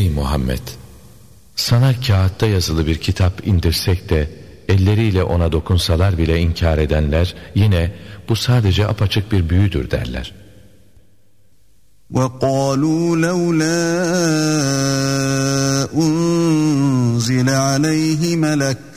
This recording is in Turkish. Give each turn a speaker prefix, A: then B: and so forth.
A: Ey Muhammed! Sana kağıtta yazılı bir kitap indirsek de elleriyle ona dokunsalar bile inkar edenler yine bu sadece apaçık bir büyüdür derler.
B: وَقَالُوا لَوْلَا أُنْزِلَ عَلَيْهِ مَلَكٌ